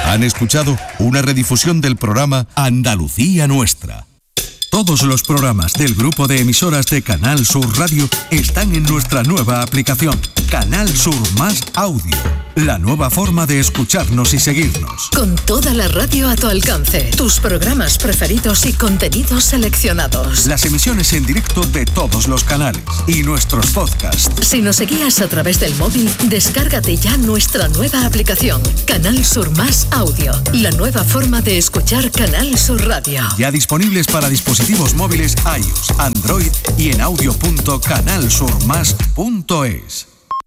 Han escuchado una redifusión del programa Andalucía Nuestra. Todos los programas del grupo de emisoras de Canal Sur Radio están en nuestra nueva aplicación, Canal Sur Más Audio, la nueva forma de escucharnos y seguirnos. Con toda la radio a tu alcance, tus programas preferidos y contenidos seleccionados. Las emisiones en directo de todos los canales y nuestros podcasts. Si nos seguías a través del móvil, descárgate ya nuestra nueva aplicación, Canal Sur Más Audio, la nueva forma de escuchar Canal Sur Radio. Ya disponibles para dispositivos móviles iOS, Android y en audio.canalsurmas.es.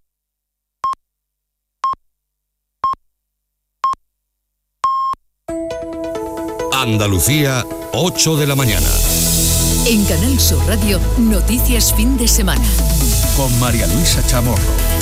Andalucía, 8 de la mañana. En Canal Sur Radio, noticias fin de semana. Con María Luisa Chamorro.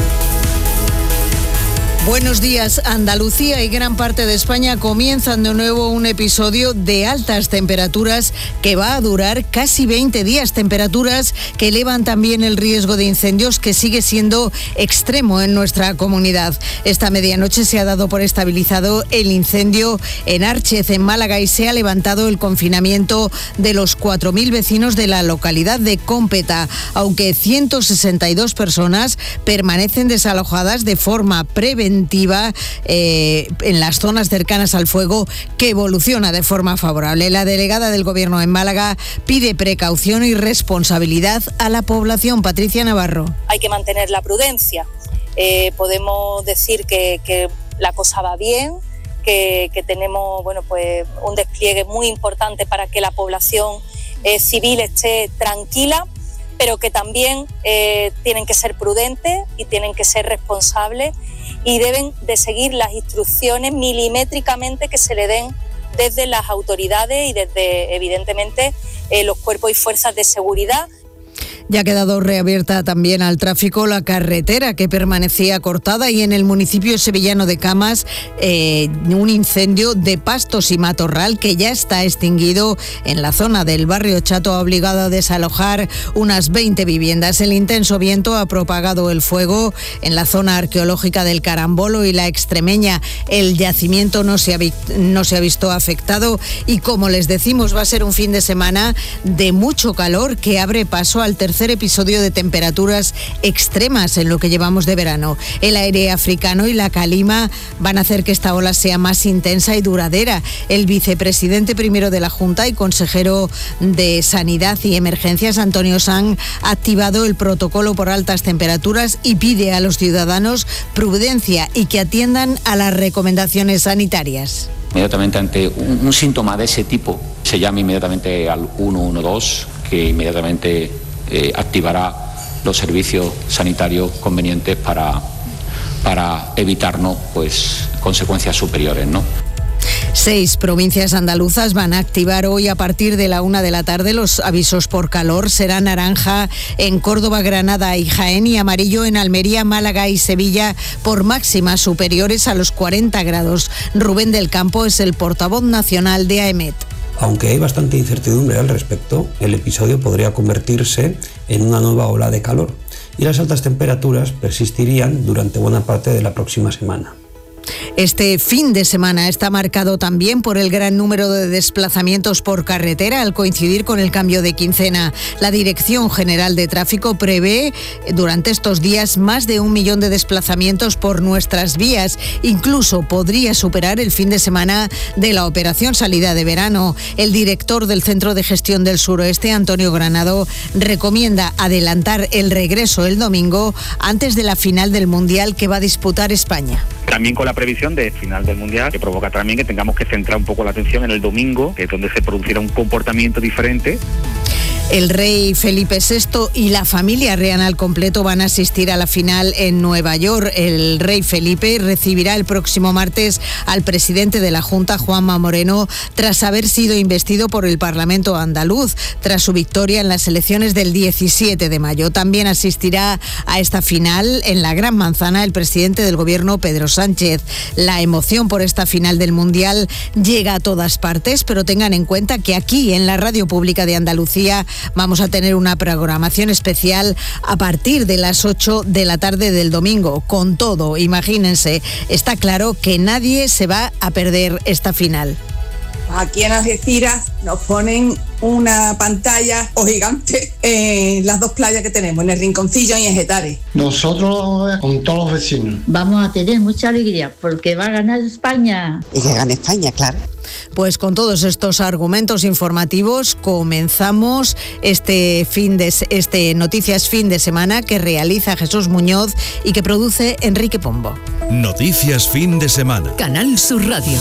Buenos días. Andalucía y gran parte de España comienzan de nuevo un episodio de altas temperaturas que va a durar casi 20 días. Temperaturas que elevan también el riesgo de incendios, que sigue siendo extremo en nuestra comunidad. Esta medianoche se ha dado por estabilizado el incendio en Árchez, en Málaga, y se ha levantado el confinamiento de los 4.000 vecinos de la localidad de Cómpeta, aunque 162 personas permanecen desalojadas de forma preventiva en las zonas cercanas al fuego, que evoluciona de forma favorable. La delegada del Gobierno en Málaga pide precaución y responsabilidad a la población. Patricia Navarro. Hay que mantener la prudencia. Podemos decir que la cosa va bien, que tenemos un despliegue muy importante para que la población civil esté tranquila, pero que también tienen que ser prudentes y tienen que ser responsables y deben de seguir las instrucciones milimétricamente que se le den desde las autoridades y desde, evidentemente, los cuerpos y fuerzas de seguridad. Ya ha quedado reabierta también al tráfico la carretera que permanecía cortada, y en el municipio sevillano de Camas un incendio de pastos y matorral que ya está extinguido en la zona del barrio Chato ha obligado a desalojar unas 20 viviendas. El intenso viento ha propagado el fuego en la zona arqueológica del Carambolo y la Extremeña. El yacimiento no se ha visto afectado y, como les decimos, va a ser un fin de semana de mucho calor que abre paso al tercer episodio de temperaturas extremas en lo que llevamos de verano. El aire africano y la calima van a hacer que esta ola sea más intensa y duradera. El vicepresidente primero de la Junta y consejero de Sanidad y Emergencias, Antonio Sanz, ha activado el protocolo por altas temperaturas y pide a los ciudadanos prudencia y que atiendan a las recomendaciones sanitarias. Inmediatamente ante un síntoma de ese tipo, se llama inmediatamente al 112, que inmediatamente activará los servicios sanitarios convenientes para evitarnos consecuencias superiores, ¿no? 6 provincias andaluzas van a activar hoy a partir de la 1 de la tarde los avisos por calor. Será naranja en Córdoba, Granada y Jaén, y amarillo en Almería, Málaga y Sevilla por máximas superiores a los 40 grados. Rubén del Campo es el portavoz nacional de AEMET. Aunque hay bastante incertidumbre al respecto, el episodio podría convertirse en una nueva ola de calor y las altas temperaturas persistirían durante buena parte de la próxima semana. Este fin de semana está marcado también por el gran número de desplazamientos por carretera al coincidir con el cambio de quincena. La Dirección General de Tráfico prevé durante estos días más de 1 millón de desplazamientos por nuestras vías. Incluso podría superar el fin de semana de la operación salida de verano. El director del Centro de Gestión del Suroeste, Antonio Granado, recomienda adelantar el regreso el domingo antes de la final del Mundial que va a disputar España. También con la previsión de final del Mundial, que provoca también que tengamos que centrar un poco la atención en el domingo, que es donde se producirá un comportamiento diferente. El rey Felipe VI y la familia real al completo van a asistir a la final en Nueva York. El rey Felipe recibirá el próximo martes al presidente de la Junta, Juanma Moreno, tras haber sido investido por el Parlamento andaluz, tras su victoria en las elecciones del 17 de mayo. También asistirá a esta final en la Gran Manzana el presidente del Gobierno, Pedro Sánchez. La emoción por esta final del Mundial llega a todas partes, pero tengan en cuenta que aquí, en la Radio Pública de Andalucía, vamos a tener una programación especial a partir de las 8 de la tarde del domingo. Con todo, imagínense, está claro que nadie se va a perder esta final. Aquí en Algeciras nos ponen una pantalla o gigante en las dos playas que tenemos, en el Rinconcillo y en Getares. Nosotros con todos los vecinos. Vamos a tener mucha alegría porque va a ganar España. Y que gane España, claro. Pues con todos estos argumentos informativos comenzamos este Noticias Fin de Semana que realiza Jesús Muñoz y que produce Enrique Pombo. Noticias Fin de Semana. Canal Sur Radio.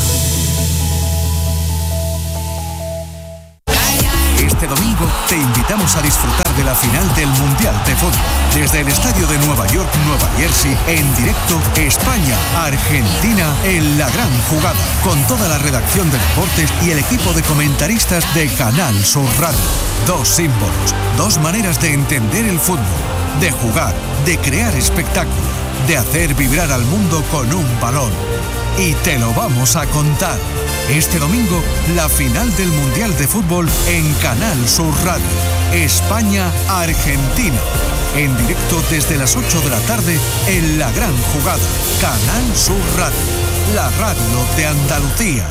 Este domingo te invitamos a disfrutar de la final del Mundial de Fútbol. Desde el estadio de Nueva York, Nueva Jersey, en directo, España-Argentina en la gran jugada. Con toda la redacción de deportes y el equipo de comentaristas de Canal Sur Radio. Dos símbolos, dos maneras de entender el fútbol, de jugar, de crear espectáculo, de hacer vibrar al mundo con un balón. Y te lo vamos a contar. Este domingo, la final del Mundial de Fútbol en Canal Sur Radio. España-Argentina. En directo desde las 8 de la tarde en la gran jugada. Canal Sur Radio. La radio de Andalucía.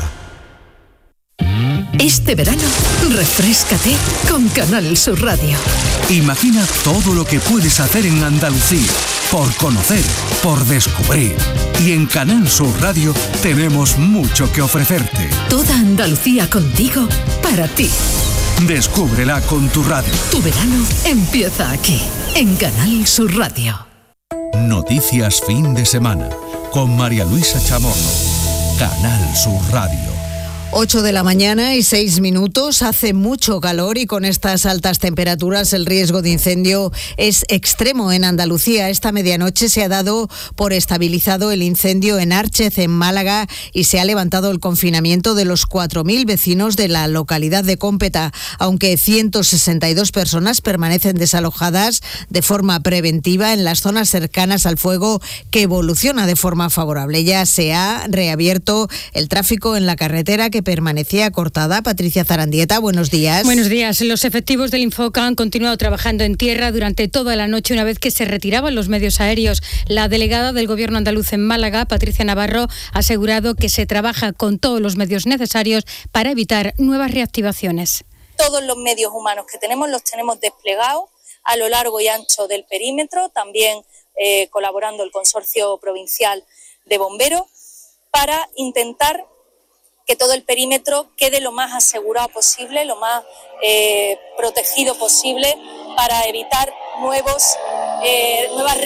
Este verano, refréscate con Canal Sur Radio. Imagina todo lo que puedes hacer en Andalucía, por conocer, por descubrir. Y en Canal Sur Radio tenemos mucho que ofrecerte. Toda Andalucía contigo, para ti. Descúbrela con tu radio. Tu verano empieza aquí, en Canal Sur Radio. Noticias Fin de Semana, con María Luisa Chamorro. Canal Sur Radio. 8 de la mañana y 6 minutos, hace mucho calor y con estas altas temperaturas el riesgo de incendio es extremo en Andalucía. Esta medianoche se ha dado por estabilizado el incendio en Árchez, en Málaga, y se ha levantado el confinamiento de los 4.000 vecinos de la localidad de Cómpeta, aunque 162 personas permanecen desalojadas de forma preventiva en las zonas cercanas al fuego, que evoluciona de forma favorable. Ya se ha reabierto el tráfico en la carretera que permanecía cortada. Patricia Zarandieta, buenos días. Buenos días. Los efectivos del Infoca han continuado trabajando en tierra durante toda la noche una vez que se retiraban los medios aéreos. La delegada del Gobierno andaluz en Málaga, Patricia Navarro, ha asegurado que se trabaja con todos los medios necesarios para evitar nuevas reactivaciones. Todos los medios humanos que tenemos los tenemos desplegados a lo largo y ancho del perímetro, también colaborando el Consorcio Provincial de Bomberos, para intentar que todo el perímetro quede lo más asegurado posible, lo más protegido posible, para evitar nuevas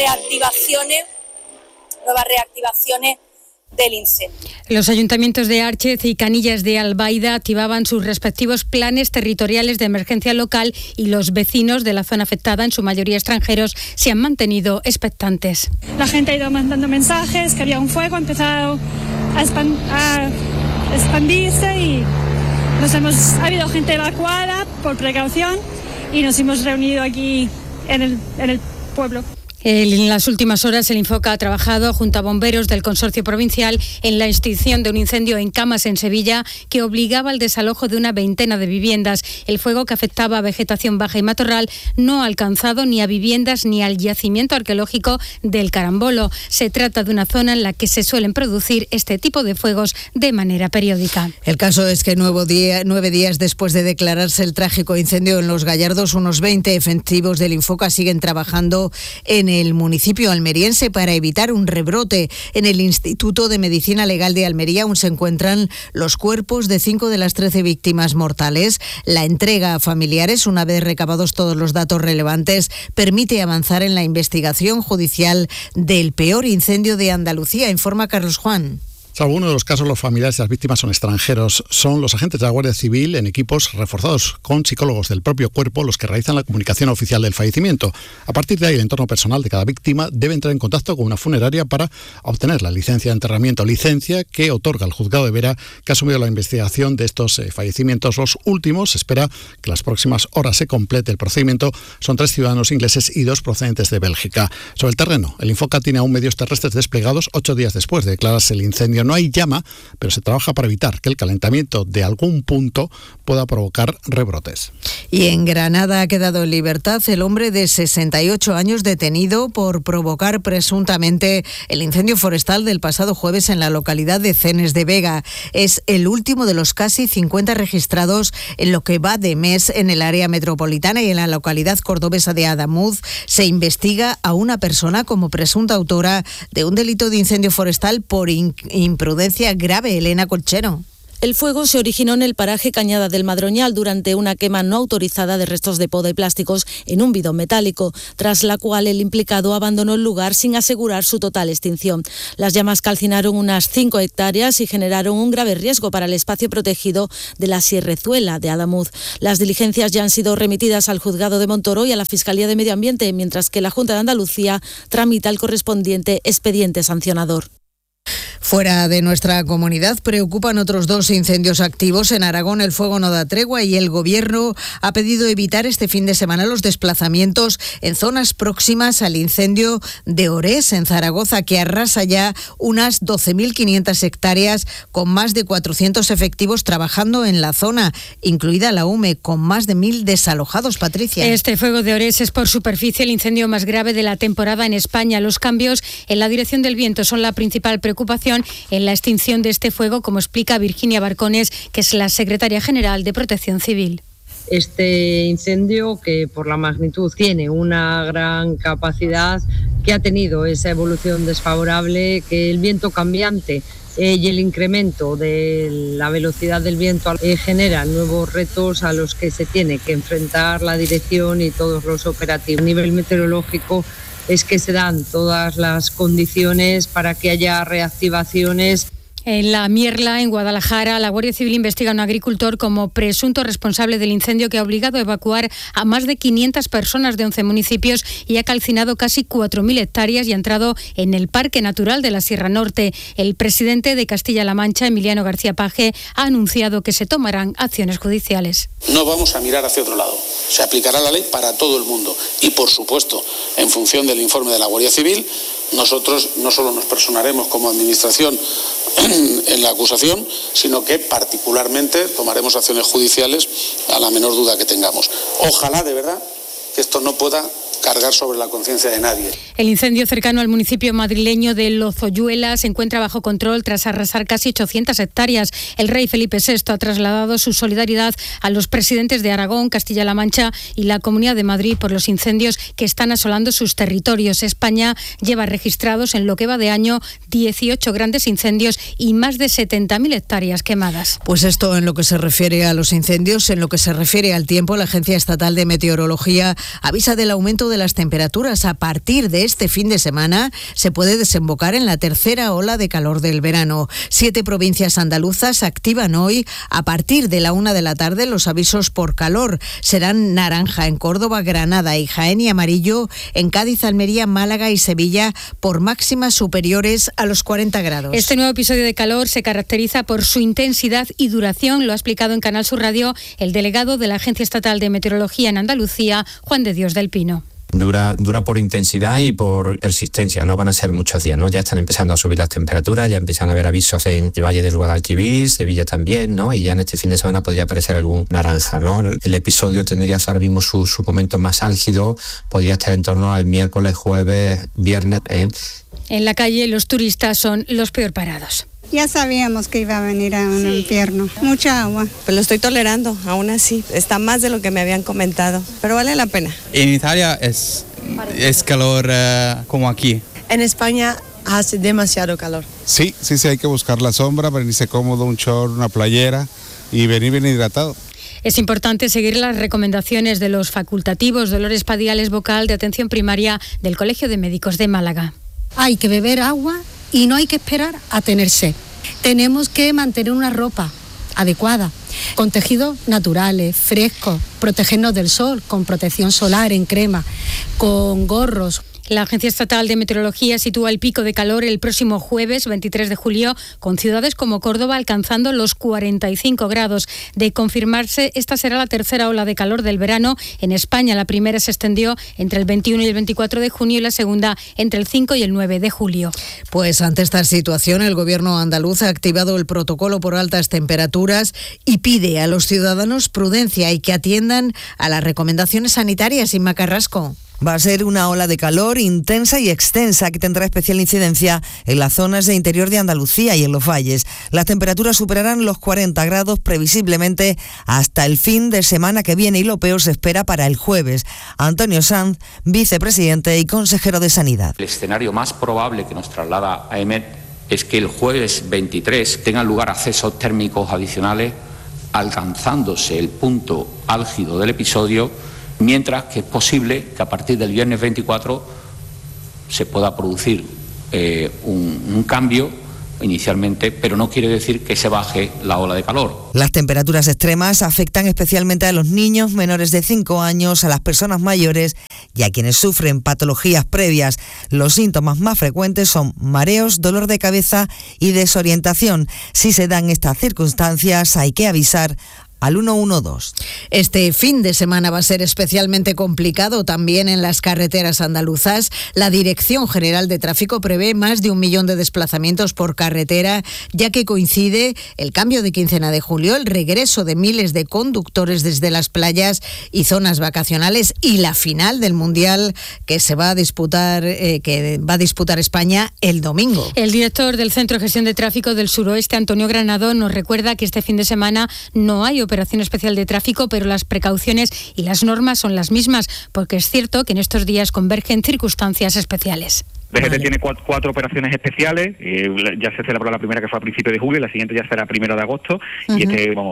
reactivaciones del incendio. Los ayuntamientos de Árchez y Canillas de Albaida activaban sus respectivos planes territoriales de emergencia local y los vecinos de la zona afectada, en su mayoría extranjeros, se han mantenido expectantes. La gente ha ido mandando mensajes, que había un fuego, ha empezado a expandirse y ha habido gente evacuada por precaución y nos hemos reunido aquí en el pueblo. En las últimas horas el Infoca ha trabajado junto a bomberos del Consorcio Provincial en la extinción de un incendio en Camas, en Sevilla, que obligaba al desalojo de una veintena de viviendas. El fuego, que afectaba a vegetación baja y matorral, no ha alcanzado ni a viviendas ni al yacimiento arqueológico del Carambolo. Se trata de una zona en la que se suelen producir este tipo de fuegos de manera periódica. El caso es que 9 días después de declararse el trágico incendio en Los Gallardos, unos 20 efectivos del Infoca siguen trabajando en el municipio almeriense para evitar un rebrote. En el Instituto de Medicina Legal de Almería aún se encuentran los cuerpos de 5 de las 13 víctimas mortales. La entrega a familiares, una vez recabados todos los datos relevantes, permite avanzar en la investigación judicial del peor incendio de Andalucía, informa Carlos Juan. Salvo uno de los casos, los familiares de las víctimas son extranjeros. Son los agentes de la Guardia Civil en equipos reforzados con psicólogos del propio cuerpo los que realizan la comunicación oficial del fallecimiento. A partir de ahí, el entorno personal de cada víctima debe entrar en contacto con una funeraria para obtener la licencia de enterramiento, licencia que otorga el juzgado de Vera, que ha asumido la investigación de estos fallecimientos. Los últimos, se espera que las próximas horas se complete el procedimiento. Son 3 ciudadanos ingleses y 2 procedentes de Bélgica. Sobre el terreno, el Infoca tiene aún medios terrestres desplegados 8 días después de declararse el incendio incendio. No hay llama, pero se trabaja para evitar que el calentamiento de algún punto pueda provocar rebrotes. Y en Granada ha quedado en libertad el hombre de 68 años detenido por provocar presuntamente el incendio forestal del pasado jueves en la localidad de Cenes de Vega. Es el último de los casi 50 registrados en lo que va de mes en el área metropolitana, y en la localidad cordobesa de Adamuz se investiga a una persona como presunta autora de un delito de incendio forestal por imprudencia grave. Elena Colchero. El fuego se originó en el paraje Cañada del Madroñal durante una quema no autorizada de restos de poda y plásticos en un bidón metálico, tras la cual el implicado abandonó el lugar sin asegurar su total extinción. Las llamas calcinaron unas 5 hectáreas y generaron un grave riesgo para el espacio protegido de la Sierrezuela de Adamuz. Las diligencias ya han sido remitidas al Juzgado de Montoro y a la Fiscalía de Medio Ambiente, mientras que la Junta de Andalucía tramita el correspondiente expediente sancionador. Fuera de nuestra comunidad preocupan otros 2 incendios activos. En Aragón el fuego no da tregua y el Gobierno ha pedido evitar este fin de semana los desplazamientos en zonas próximas al incendio de Orés, en Zaragoza, que arrasa ya unas 12.500 hectáreas con más de 400 efectivos trabajando en la zona, incluida la UME, con más de 1.000 desalojados. Patricia. Este fuego de Orés es por superficie el incendio más grave de la temporada en España. Los cambios en la dirección del viento son la principal preocupación en la extinción de este fuego, como explica Virginia Barcones, que es la secretaria general de Protección Civil. Este incendio, que por la magnitud tiene una gran capacidad, que ha tenido esa evolución desfavorable, que el viento cambiante y el incremento de la velocidad del viento generan nuevos retos a los que se tiene que enfrentar la dirección y todos los operativos. A nivel meteorológico es que se dan todas las condiciones para que haya reactivaciones. En La Mierla, en Guadalajara, la Guardia Civil investiga a un agricultor como presunto responsable del incendio que ha obligado a evacuar a más de 500 personas de 11 municipios y ha calcinado casi 4.000 hectáreas y ha entrado en el Parque Natural de la Sierra Norte. El presidente de Castilla-La Mancha, Emiliano García Paje, ha anunciado que se tomarán acciones judiciales. No vamos a mirar hacia otro lado. Se aplicará la ley para todo el mundo y, por supuesto, en función del informe de la Guardia Civil, nosotros no solo nos personaremos como administración en la acusación, sino que particularmente tomaremos acciones judiciales a la menor duda que tengamos. Ojalá, de verdad, que esto no pueda cargar sobre la conciencia de nadie. El incendio cercano al municipio madrileño de Lozoyuela se encuentra bajo control tras arrasar casi 800 hectáreas. El rey Felipe VI ha trasladado su solidaridad a los presidentes de Aragón, Castilla-La Mancha y la Comunidad de Madrid por los incendios que están asolando sus territorios. España lleva registrados en lo que va de año 18 grandes incendios y más de 70.000 hectáreas quemadas. Pues esto en lo que se refiere a los incendios. En lo que se refiere al tiempo, la Agencia Estatal de Meteorología avisa del aumento de las temperaturas. A partir de este fin de semana se puede desembocar en la tercera ola de calor del verano. 7 provincias andaluzas activan hoy, a partir de la 1 de la tarde, los avisos por calor. Serán naranja en Córdoba, Granada y Jaén, y amarillo en Cádiz, Almería, Málaga y Sevilla, por máximas superiores a los 40 grados. Este nuevo episodio de calor se caracteriza por su intensidad y duración. Lo ha explicado en Canal Sur Radio el delegado de la Agencia Estatal de Meteorología en Andalucía, Juan de Dios del Pino. Dura por intensidad y por persistencia, no van a ser muchos días, ¿no? Ya están empezando a subir las temperaturas, ya empiezan a haber avisos en el Valle del Guadalquivir, Sevilla también, ¿no? Y ya en este fin de semana podría aparecer algún naranja, ¿no? El episodio tendría ahora mismo su momento más álgido, podría estar en torno al miércoles, jueves, viernes. En la calle los turistas son los peor parados. Ya sabíamos que iba a venir a un infierno. Mucha agua. Pues lo estoy tolerando, aún así. Está más de lo que me habían comentado, pero vale la pena. En Italia es calor como aquí. En España hace demasiado calor. Sí, hay que buscar la sombra, venirse cómodo, un short, una playera y venir bien hidratado. Es importante seguir las recomendaciones de los facultativos Dolores Padiales, vocal de atención primaria del Colegio de Médicos de Málaga. Hay que beber agua y no hay que esperar a tener sed. Tenemos que mantener una ropa adecuada, con tejidos naturales, frescos, protegernos del sol, con protección solar en crema, con gorros. La Agencia Estatal de Meteorología sitúa el pico de calor el próximo jueves 23 de julio, con ciudades como Córdoba alcanzando los 45 grados. De confirmarse, esta será la tercera ola de calor del verano. En España, la primera se extendió entre el 21 y el 24 de junio y la segunda entre el 5 y el 9 de julio. Pues ante esta situación, el Gobierno andaluz ha activado el protocolo por altas temperaturas y pide a los ciudadanos prudencia y que atiendan a las recomendaciones sanitarias. Inma Carrasco. Va a ser una ola de calor intensa y extensa que tendrá especial incidencia en las zonas de interior de Andalucía y en los valles. Las temperaturas superarán los 40 grados previsiblemente hasta el fin de semana que viene y lo peor se espera para el jueves. Antonio Sanz, vicepresidente y consejero de Sanidad. El escenario más probable que nos traslada AEMET es que el jueves 23 tengan lugar accesos térmicos adicionales, alcanzándose el punto álgido del episodio, mientras que es posible que a partir del viernes 24 se pueda producir un cambio inicialmente, pero no quiere decir que se baje la ola de calor. Las temperaturas extremas afectan especialmente a los niños menores de 5 años, a las personas mayores y a quienes sufren patologías previas. Los síntomas más frecuentes son mareos, dolor de cabeza y desorientación. Si se dan estas circunstancias, hay que avisar al 112. Este fin de semana va a ser especialmente complicado también en las carreteras andaluzas. La Dirección General de Tráfico prevé más de 1 millón de desplazamientos por carretera, ya que coincide el cambio de quincena de julio, el regreso de miles de conductores desde las playas y zonas vacacionales y la final del Mundial que va a disputar España el domingo. El director del Centro de Gestión de Tráfico del Suroeste, Antonio Granado, nos recuerda que este fin de semana no hay operación especial de tráfico, pero las precauciones y las normas son las mismas, porque es cierto que en estos días convergen circunstancias especiales. DGT tiene cuatro operaciones especiales, ya se celebró la primera que fue a principios de julio y la siguiente ya será 1 de agosto, y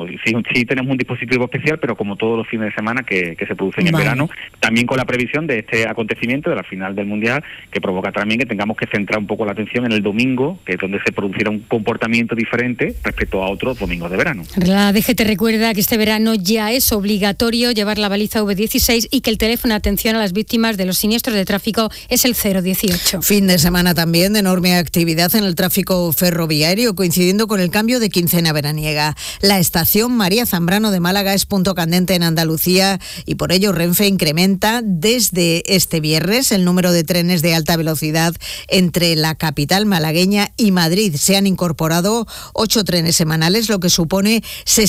sí tenemos un dispositivo especial, pero como todos los fines de semana que se producen en verano, también con la previsión de este acontecimiento de la final del Mundial, que provoca también que tengamos que centrar un poco la atención en el domingo, que es donde se producirá un comportamiento diferente respecto a otros domingos de verano. La DGT recuerda que este verano ya es obligatorio llevar la baliza V16 y que el teléfono de atención a las víctimas de los siniestros de tráfico es el 018. Fin de semana también de enorme actividad en el tráfico ferroviario, coincidiendo con el cambio de quincena veraniega. La estación María Zambrano de Málaga es punto candente en Andalucía y por ello Renfe incrementa desde este viernes el número de trenes de alta velocidad entre la capital malagueña y Madrid. Se han incorporado 8 trenes semanales, lo que supone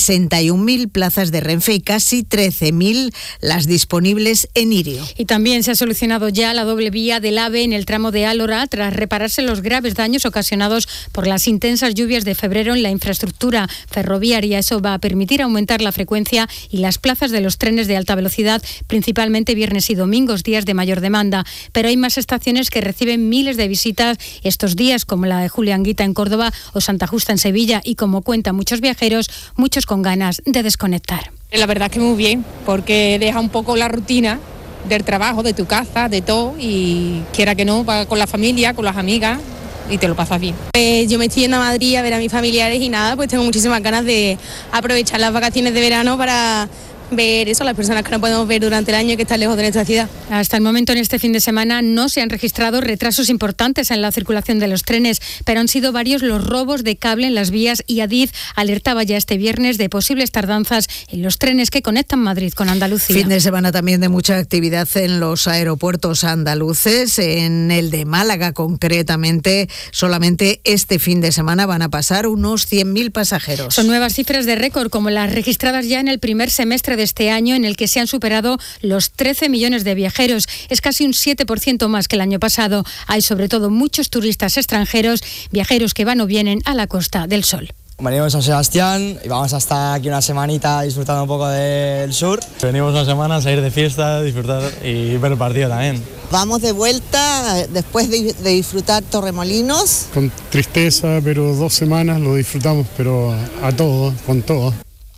61.000 plazas de Renfe y casi 13.000 las disponibles en Irio. Y también se ha solucionado ya la doble vía del AVE en el tramo de Álora tras repararse los graves daños ocasionados por las intensas lluvias de febrero en la infraestructura ferroviaria. Eso va a permitir aumentar la frecuencia y las plazas de los trenes de alta velocidad, principalmente viernes y domingos, días de mayor demanda. Pero hay más estaciones que reciben miles de visitas estos días, como la de Julianguita en Córdoba o Santa Justa en Sevilla, y como cuentan muchos viajeros, muchos con ganas de desconectar. La verdad es que muy bien, porque deja un poco la rutina del trabajo, de tu casa, de todo, y quiera que no, va con la familia, con las amigas y te lo pasas bien. Yo me estoy yendo a Madrid a ver a mis familiares y nada, pues tengo muchísimas ganas de aprovechar las vacaciones de verano para ver eso, las personas que no podemos ver durante el año y que están lejos de nuestra ciudad. Hasta el momento en este fin de semana no se han registrado retrasos importantes en la circulación de los trenes, pero han sido varios los robos de cable en las vías y Adif alertaba ya este viernes de posibles tardanzas en los trenes que conectan Madrid con Andalucía. Fin de semana también de mucha actividad en los aeropuertos andaluces, en el de Málaga concretamente. Solamente este fin de semana van a pasar unos 100.000 pasajeros. Son nuevas cifras de récord como las registradas ya en el primer semestre de este año, en el que se han superado los 13 millones de viajeros. Es casi un 7% más que el año pasado. Hay sobre todo muchos turistas extranjeros, viajeros que van o vienen a la Costa del Sol. Venimos a San Sebastián y vamos a estar aquí una semanita disfrutando un poco del sur. Venimos una semana a salir de fiesta, disfrutar y ver el partido también. Vamos de vuelta después de disfrutar Torremolinos. Con tristeza, pero 2 semanas lo disfrutamos, pero a todo, con todo.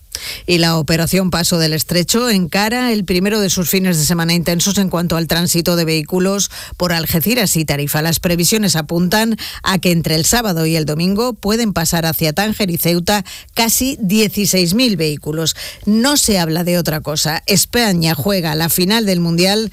Y la operación Paso del Estrecho encara el primero de sus fines de semana intensos en cuanto al tránsito de vehículos por Algeciras y Tarifa. Las previsiones apuntan a que entre el sábado y el domingo pueden pasar hacia Tánger y Ceuta casi 16.000 vehículos. No se habla de otra cosa. España juega la final del Mundial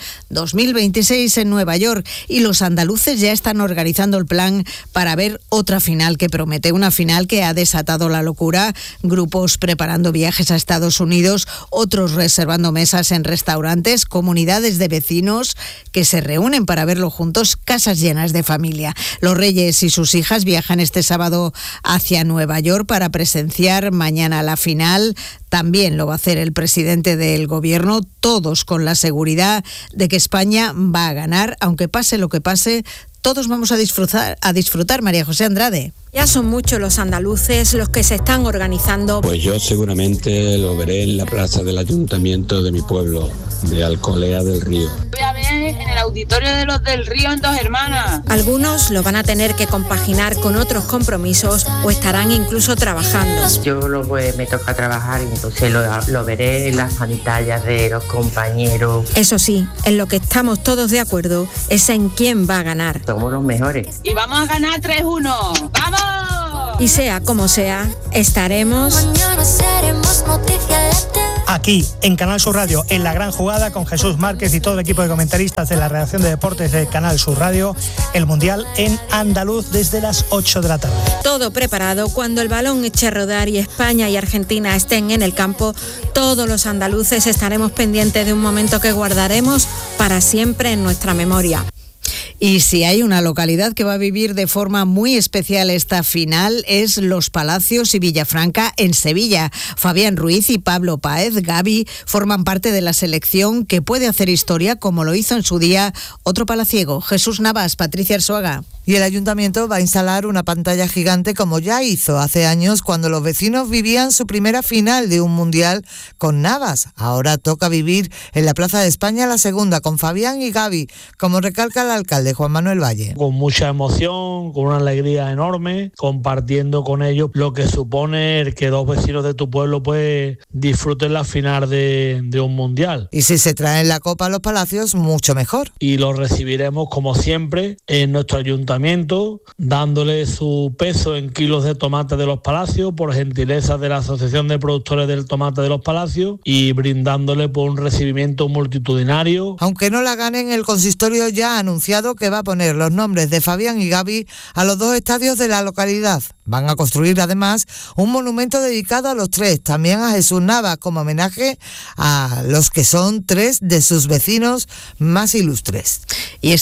2026 en Nueva York y los andaluces ya están organizando el plan para ver otra final que promete, una final que ha desatado la locura, grupos preparando viajes a Estados Unidos, otros reservando mesas en restaurantes, comunidades de vecinos que se reúnen para verlo juntos, casas llenas de familia. Los Reyes y sus hijas viajan este sábado hacia Nueva York para presenciar mañana la final. También lo va a hacer el presidente del gobierno, todos con la seguridad de que España va a ganar, aunque pase lo que pase. Todos vamos a disfrutar, María José Andrade. Ya son muchos los andaluces los que se están organizando. Pues yo seguramente lo veré en la plaza del ayuntamiento de mi pueblo, de Alcolea del Río. Voy a ver en el auditorio de los del Río en Dos Hermanas. Algunos lo van a tener que compaginar con otros compromisos o estarán incluso trabajando. Yo me toca trabajar y entonces lo veré en las pantallas de los compañeros. Eso sí, en lo que estamos todos de acuerdo es en quién va a ganar. Somos los mejores. Y vamos a ganar 3-1. ¡Vamos! Y sea como sea, estaremos... Mañana seremos noticia. Aquí, en Canal Sur Radio, en La Gran Jugada, con Jesús Márquez y todo el equipo de comentaristas de la redacción de deportes de Canal Sur Radio, el Mundial en andaluz desde las 8 de la tarde. Todo preparado. Cuando el balón eche a rodar y España y Argentina estén en el campo, todos los andaluces estaremos pendientes de un momento que guardaremos para siempre en nuestra memoria. Y si hay una localidad que va a vivir de forma muy especial esta final es Los Palacios y Villafranca en Sevilla. Fabián Ruiz y Pablo Páez, Gavi, forman parte de la selección que puede hacer historia como lo hizo en su día otro palaciego, Jesús Navas, Patricia Arzuaga. Y el ayuntamiento va a instalar una pantalla gigante como ya hizo hace años cuando los vecinos vivían su primera final de un mundial con Navas. Ahora toca vivir en la Plaza de España la segunda con Fabián y Gavi, como recalca el alcalde Juan Manuel Valle. Con mucha emoción, con una alegría enorme, compartiendo con ellos lo que supone que dos vecinos de tu pueblo pues disfruten la final de un mundial. Y si se traen la copa a Los Palacios, mucho mejor. Y lo recibiremos como siempre en nuestro ayuntamiento, dándole su peso en kilos de tomate de Los Palacios por gentileza de la Asociación de Productores del Tomate de Los Palacios y brindándole por un recibimiento multitudinario. Aunque no la ganen, el consistorio ya ha anunciado que va a poner los nombres de Fabián y Gavi a los dos estadios de la localidad. Van a construir además un monumento dedicado a los tres, también a Jesús Navas, como homenaje a los que son tres de sus vecinos más ilustres. Y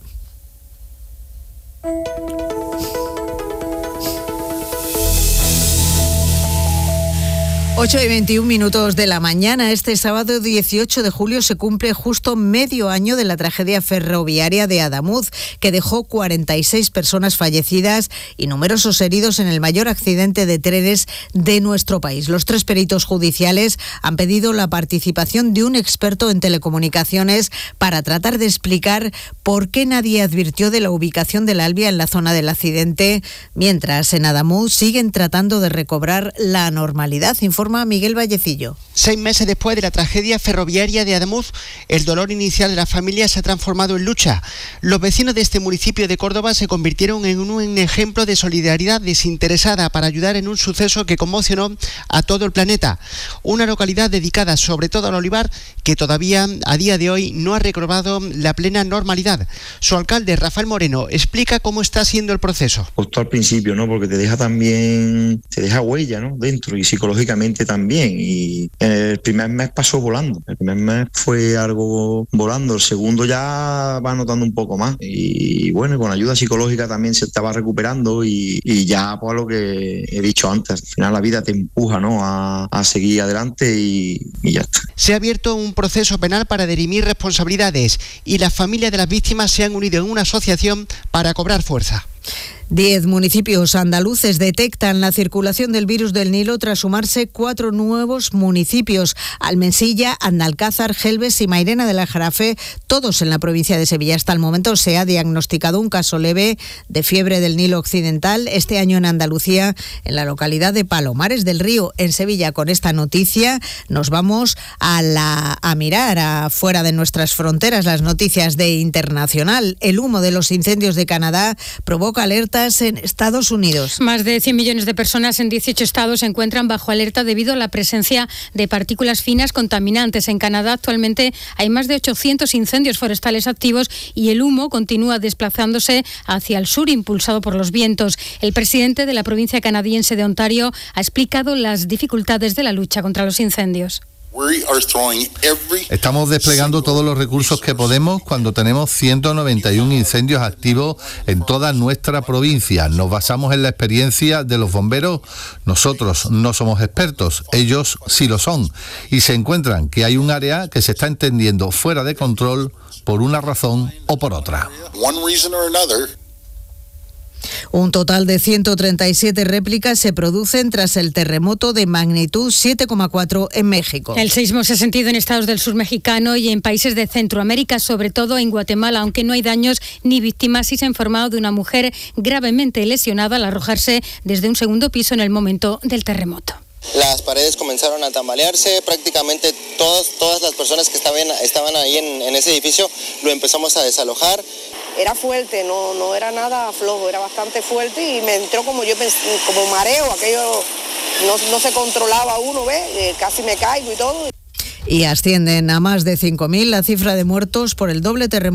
8:21 de la mañana. Este sábado 18 de julio se cumple justo medio año de la tragedia ferroviaria de Adamuz, que dejó 46 personas fallecidas y numerosos heridos en el mayor accidente de trenes de nuestro país. Los tres peritos judiciales han pedido la participación de un experto en telecomunicaciones para tratar de explicar por qué nadie advirtió de la ubicación del Albia en la zona del accidente, mientras en Adamuz siguen tratando de recobrar la normalidad, informa Miguel Vallecillo. 6 meses después de la tragedia ferroviaria de Adamuz, el dolor inicial de la familia se ha transformado en lucha. Los vecinos de este municipio de Córdoba se convirtieron en un ejemplo de solidaridad desinteresada para ayudar en un suceso que conmocionó a todo el planeta. Una localidad dedicada sobre todo al olivar que todavía a día de hoy no ha recobrado la plena normalidad. Su alcalde, Rafael Moreno, explica cómo está siendo el proceso. Justo al principio, ¿no? Porque te deja huella, ¿no? Dentro y psicológicamente también, y el primer mes pasó volando, el primer mes fue algo volando, el segundo ya va notando un poco más y bueno, con ayuda psicológica también se estaba recuperando y ya pues lo que he dicho antes, al final la vida te empuja, ¿no? a seguir adelante y ya está. Se ha abierto un proceso penal para dirimir responsabilidades y las familias de las víctimas se han unido en una asociación para cobrar fuerza. 10 municipios andaluces detectan la circulación del virus del Nilo tras sumarse 4 nuevos municipios: Almensilla, Andalcázar, Gelbes y Mairena de la Jarafe, todos en la provincia de Sevilla. Hasta el momento se ha diagnosticado un caso leve de fiebre del Nilo occidental este año en Andalucía, en la localidad de Palomares del Río, en Sevilla. Con esta noticia nos vamos a mirar afuera de nuestras fronteras las noticias de internacional. El humo de los incendios de Canadá provoca alertas en Estados Unidos. Más de 100 millones de personas en 18 estados se encuentran bajo alerta debido a la presencia de partículas finas contaminantes. En Canadá actualmente hay más de 800 incendios forestales activos y el humo continúa desplazándose hacia el sur, impulsado por los vientos. El presidente de la provincia canadiense de Ontario ha explicado las dificultades de la lucha contra los incendios. Estamos desplegando todos los recursos que podemos cuando tenemos 191 incendios activos en toda nuestra provincia. Nos basamos en la experiencia de los bomberos. Nosotros no somos expertos, ellos sí lo son. Y se encuentran que hay un área que se está entendiendo fuera de control por una razón o por otra. Un total de 137 réplicas se producen tras el terremoto de magnitud 7,4 en México. El sismo se ha sentido en estados del sur mexicano y en países de Centroamérica, sobre todo en Guatemala, aunque no hay daños ni víctimas. Sí se ha informado de una mujer gravemente lesionada al arrojarse desde un segundo piso en el momento del terremoto. Las paredes comenzaron a tambalearse, prácticamente todas las personas que estaban ahí en ese edificio lo empezamos a desalojar. Era fuerte, no era nada flojo, era bastante fuerte y me entró como mareo, aquello no se controlaba uno, casi me caigo y todo. Y ascienden a más de 5.000 la cifra de muertos por el doble terremoto